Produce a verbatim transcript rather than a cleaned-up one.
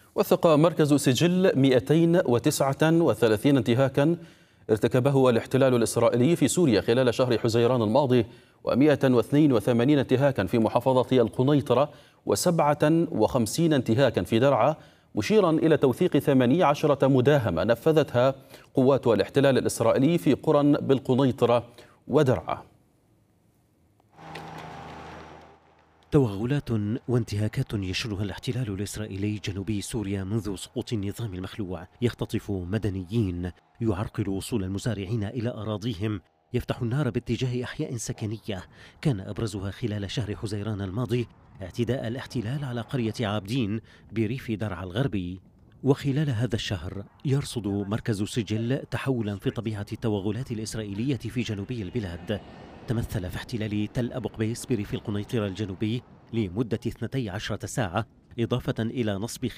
وثق مركز سجل مئتين وتسعة وثلاثين انتهاكا ارتكبه الاحتلال الإسرائيلي في سوريا خلال شهر حزيران الماضي، ومئة واثنين وثمانين انتهاكا في محافظة القنيطرة، وسبعة وخمسين انتهاكا في درعا، مشيرا إلى توثيق ثمانية عشرة مداهمة نفذتها قوات الاحتلال الإسرائيلي في قرى بالقنيطرة ودرعا. توغلات وانتهاكات يشنها الاحتلال الإسرائيلي جنوبي سوريا منذ سقوط النظام المخلوع، يختطف مدنيين، يعرقل وصول المزارعين إلى أراضيهم، يفتح النار باتجاه أحياء سكنية كان أبرزها خلال شهر حزيران الماضي اعتداء الاحتلال على قرية عابدين بريف درعا الغربي. وخلال هذا الشهر يرصد مركز سجل تحولا في طبيعة التوغلات الإسرائيلية في جنوبي البلاد، تمثل في احتلال تل أبو قبيس بريف القنيطرة الجنوبي لمدة اثنتي عشرة ساعة، إضافة إلى نصب